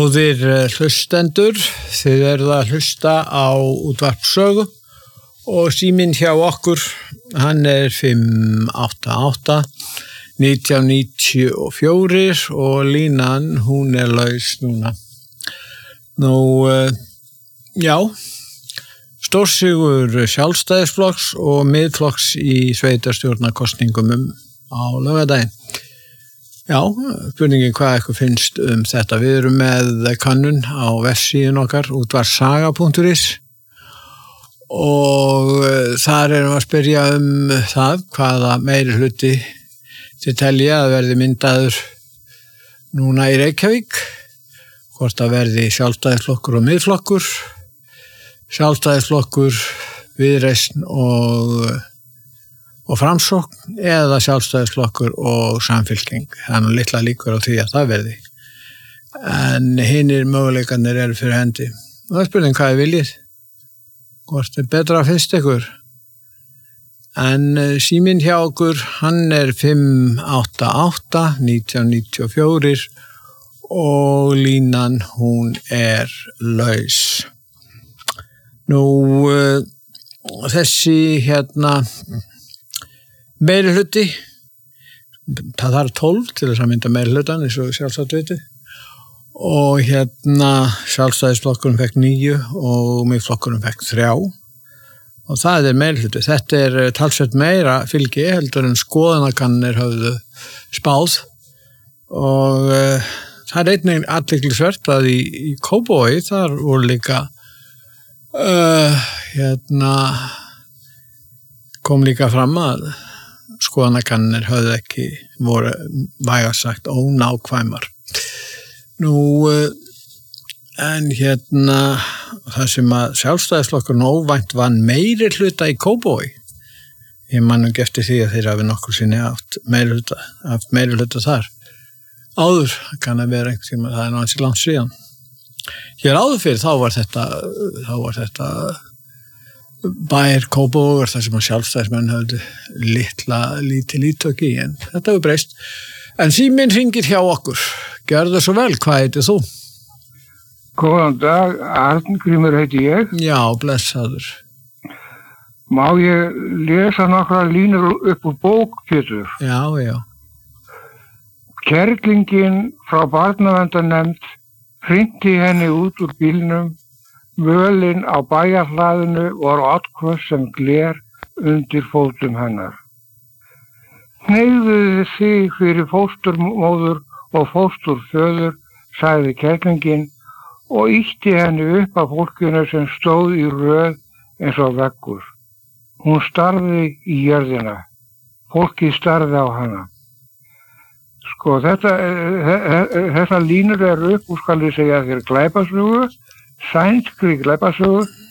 Góðir hlustendur, þið eruð að hlusta á útvarp Sögu og síminn hjá okkur, hann 588 1994 og línan, hún laus núna. Já, stórsigur Sjálfstæðisflokks og Miðflokks í sveitarstjórnarkosningum á laugardaginn. Já, spurningin hvað eitthvað finnst þetta. Við erum með könnun á vefsíðun okkar, útvarpssaga.is og þar erum við að spyrja það hvaða meiri hluti þið telja að verði myndaður núna í Reykjavík, hvort að verði Sjálfstæðisflokkur og Miðflokkur, Sjálfstæðisflokkur, Viðreisn og Framsókn eða Sjálfstæðisflokkur og Samfylking. Það nú litla líkur á því að það verði. En hinir möguleikarnir eru fyrir hendi. Og það spurning hvað viljið. Hvort betra finnst ykkur? En síminn hjá okkur, hann 588 1994 og línan hún laus. Þessi meiri hluti, það þarf 12 til þess að mynda meiri hlutan, eins og sjálfsagt veitu. Og Sjálfstæðisflokkurinn fekk 9 og Miðflokkurinn fekk 3. Og það meiri hluti. Þetta talsvert meira fylgi heldur en skoðanakannir höfðu spáð. Og það einnig athyglisvert að í Kópavogi þar voru líka kom líka fram að skoðanakannir höfðu ekki voru vægast sagt ónákvæmar. En það sem að Sjálfstæðisflokkurinn óvænt vann meiri hluta í Kópavogi. Ég man ekki eftir því að þeir hafi nokkur sinni haft meiri hluta þar. Áður kann að vera einhvern tíma, það nú ansi langt síðan. Hér áður fyrir þá var þetta bær Kópavogur þar sem að Sjálfstæðismenn höfðu lítið ítök í, en þetta hefur breyst. En síminn hringir hjá okkur. Gjörðu svo vel, hvað heitir þú? Góðan dag, Arngrímur heiti ég. Já, blessaður. Má ég lesa nokkra línur upp úr bók, Pétur? Já. Kerlingin frá barnaverndarnefnd hrinti henni út úr bílnum. Völin á bæjarhlaðinu var oddhvöss sem gler undir fótum hennar. Hneigðuði þig fyrir fósturmóður og fósturföður, sagði kerlingin og ýtti henni upp af fólkinu sem stóð í röð eins og veggur. Hún starði í jörðina. Fólkið starði á hana. Þessar línur upp úr, skal ég segja þér, glæpasögu, sænskri glæpasögu